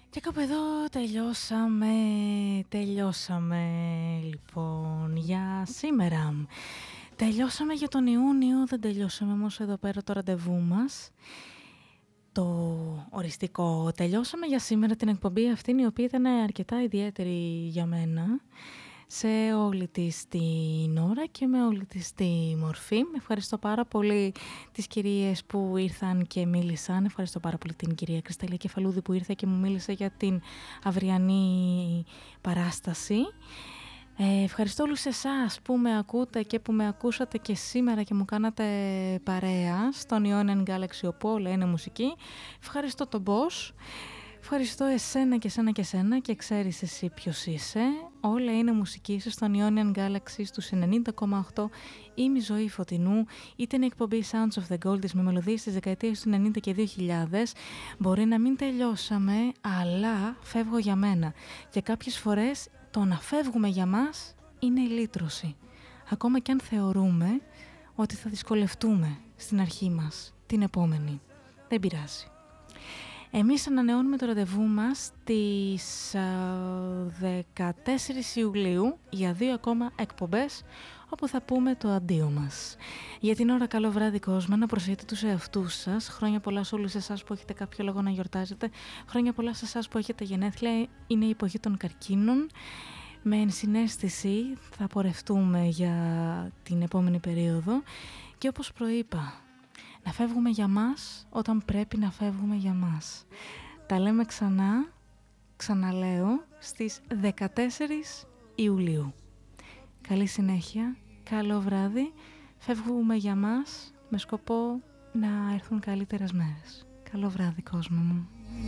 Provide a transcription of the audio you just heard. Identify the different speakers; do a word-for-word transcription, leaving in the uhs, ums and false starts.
Speaker 1: Και κάπου εδώ τελειώσαμε, τελειώσαμε λοιπόν για σήμερα. Τελειώσαμε για τον Ιούνιο, δεν τελειώσαμε όμως εδώ πέρα το ραντεβού μας. Το οριστικό. Τελειώσαμε για σήμερα την εκπομπή αυτή, η οποία ήταν αρκετά ιδιαίτερη για μένα, σε όλη της την ώρα και με όλη της τη μορφή. Ευχαριστώ πάρα πολύ τις κυρίες που ήρθαν και μίλησαν. Ευχαριστώ πάρα πολύ την κυρία Κρυσταλλία Κεφαλούδη που ήρθε και μου μίλησε για την αυριανή παράσταση. Ε, ευχαριστώ όλους εσάς που με ακούτε και που με ακούσατε και σήμερα και μου κάνατε παρέα στον Ionian Galaxy, όπου όλα είναι μουσική. Ευχαριστώ τον Boss. Ευχαριστώ εσένα και εσένα και εσένα και ξέρεις εσύ ποιος είσαι. Όλα είναι μουσική, είσαι στον Ionian Galaxy στους ενενήντα κόμμα οκτώ. Είμαι η Ζωή Φωτεινού. Ήταν η εκπομπή Sounds of the Goldies με μελωδίες της δεκαετίας του ενενήντα και δύο χιλιάδες. Μπορεί να μην τελειώσαμε, αλλά φεύγω για μένα. Και κάποιες φορές το να φεύγουμε για μας είναι η λύτρωση. Ακόμα και αν θεωρούμε ότι θα δυσκολευτούμε στην αρχή μας, την επόμενη. Δεν πειράζει. Εμείς ανανεώνουμε το ραντεβού μας στις δεκατέσσερις Ιουλίου για δύο ακόμα εκπομπές, όπου θα πούμε το αντίο μας. Για την ώρα καλό βράδυ κόσμο, να προσέχετε τους εαυτούς σας. Χρόνια πολλά σε όλους εσάς που έχετε κάποιο λόγο να γιορτάζετε. Χρόνια πολλά σε εσάς που έχετε γενέθλια. Είναι η εποχή των καρκίνων. Με ενσυναίσθηση θα πορευτούμε για την επόμενη περίοδο και όπως προείπα, να φεύγουμε για μας όταν πρέπει να φεύγουμε για μας. Τα λέμε ξανά, ξαναλέω, στις δεκατέσσερις Ιουλίου. Καλή συνέχεια, καλό βράδυ. Φεύγουμε για μας με σκοπό να έρθουν καλύτερες μέρες. Καλό βράδυ κόσμο μου.